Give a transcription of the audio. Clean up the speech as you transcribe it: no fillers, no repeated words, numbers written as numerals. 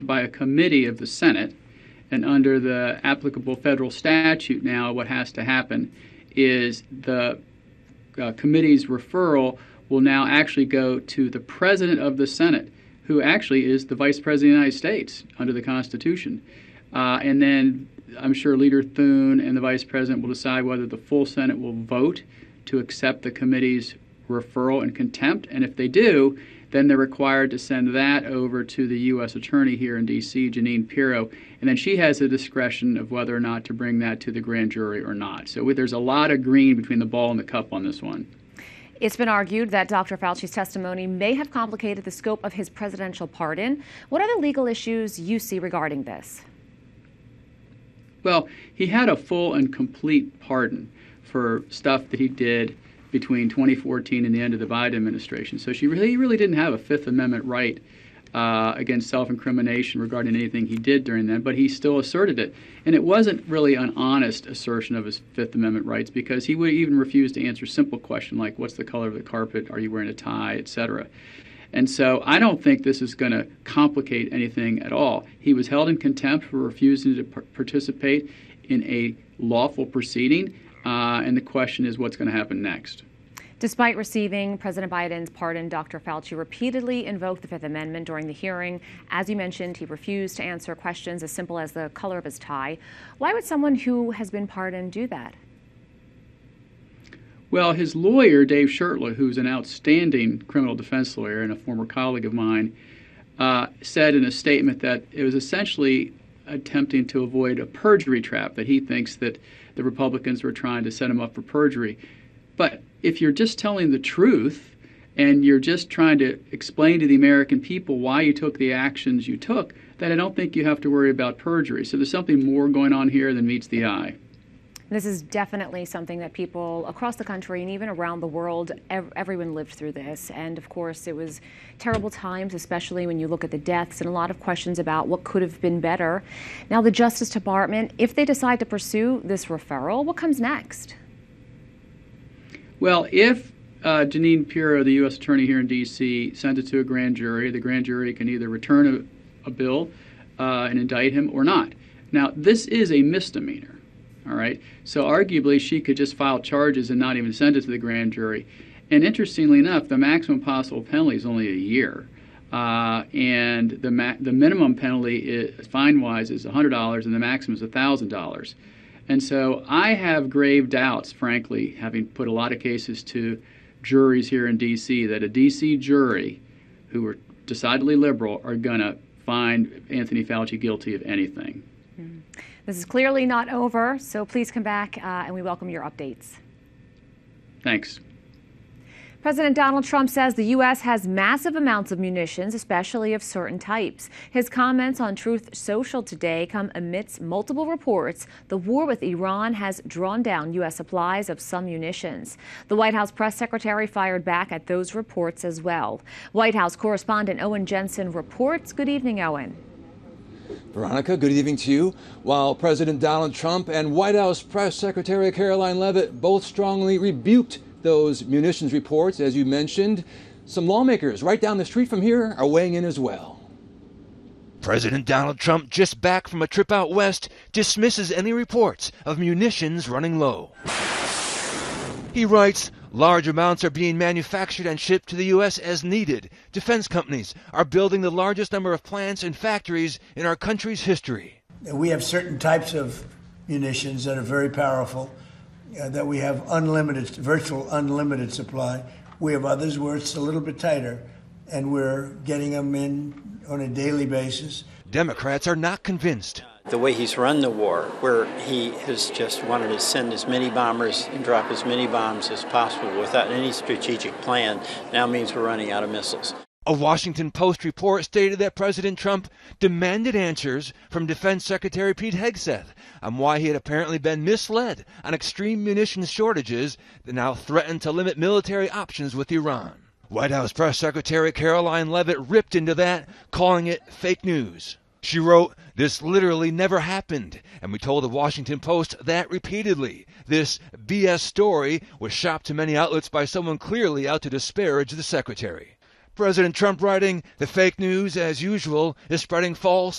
by a committee of the Senate. And under the applicable federal statute now, what has to happen is the committee's referral will now actually go to the President of the Senate, who actually is the Vice President of the United States under the Constitution. And then I'm sure Leader Thune and the Vice President will decide whether the full Senate will vote to accept the committee's referral in contempt. And if they do, then they're required to send that over to the U.S. Attorney here in D.C., Jeanine Pirro, and then she has the discretion of whether or not to bring that to the grand jury or not. So there's a lot of green between the ball and the cup on this one. It's been argued that Dr. Fauci's testimony may have complicated the scope of his presidential pardon. What are the legal issues you see regarding this? Well, he had a full and complete pardon for stuff that he did between 2014 and the end of the Biden administration. So he really didn't have a Fifth Amendment right against self-incrimination regarding anything he did during that, but he still asserted it. And it wasn't really an honest assertion of his Fifth Amendment rights, because he would even refuse to answer simple questions like, what's the color of the carpet, are you wearing a tie, etc. And so I don't think this is going to complicate anything at all. He was held in contempt for refusing to participate in a lawful proceeding, and the question is what's going to happen next. Despite receiving President Biden's pardon, Dr. Fauci repeatedly invoked the Fifth Amendment during the hearing. As you mentioned, he refused to answer questions as simple as the color of his tie. Why would someone who has been pardoned do that? Well, his lawyer, Dave Shurtleff, who's an outstanding criminal defense lawyer and a former colleague of mine, said in a statement that it was essentially attempting to avoid a perjury trap, that he thinks that the Republicans were trying to set him up for perjury. But if you're just telling the truth and you're just trying to explain to the American people why you took the actions you took, then I don't think you have to worry about perjury. So there's something more going on here than meets the eye. This is definitely something that people across the country and even around the world, everyone lived through this. And of course, it was terrible times, especially when you look at the deaths and a lot of questions about what could have been better. Now, the Justice Department, if they decide to pursue this referral, what comes next? Well, if Jeanine Pirro, the U.S. Attorney here in D.C., sent it to a grand jury, the grand jury can either return a bill and indict him or not. Now, this is a misdemeanor. All right. So arguably, she could just file charges and not even send it to the grand jury. And interestingly enough, the maximum possible penalty is only a year. And the minimum penalty fine-wise is $100 and the maximum is $1,000. And so I have grave doubts, frankly, having put a lot of cases to juries here in D.C., that a D.C. jury who are decidedly liberal are going to find Anthony Fauci guilty of anything. Mm-hmm. This is clearly not over, so please come back and we welcome your updates. Thanks. President Donald Trump says the U.S. has massive amounts of munitions, especially of certain types. His comments on Truth Social today come amidst multiple reports the war with Iran has drawn down U.S. supplies of some munitions. The White House press secretary fired back at those reports as well. White House correspondent Owen Jensen reports. Good evening, Owen. Veronica, good evening to you. While President Donald Trump and White House Press Secretary Caroline Leavitt both strongly rebuked those munitions reports, as you mentioned, some lawmakers right down the street from here are weighing in as well. President Donald Trump, just back from a trip out west, dismisses any reports of munitions running low. He writes, large amounts are being manufactured and shipped to the U.S. as needed. Defense companies are building the largest number of plants and factories in our country's history. We have certain types of munitions that are very powerful, that we have virtual unlimited supply. We have others where it's a little bit tighter, and we're getting them in on a daily basis. Democrats are not convinced. The way he's run the war, where he has just wanted to send as many bombers and drop as many bombs as possible without any strategic plan, now means we're running out of missiles. A Washington Post report stated that President Trump demanded answers from Defense Secretary Pete Hegseth on why he had apparently been misled on extreme munitions shortages that now threaten to limit military options with Iran. White House Press Secretary Caroline Leavitt ripped into that, calling it fake news. She wrote, "This literally never happened," and we told the Washington Post that repeatedly. This BS story was shopped to many outlets by someone clearly out to disparage the secretary. President Trump writing, "The fake news, as usual, is spreading false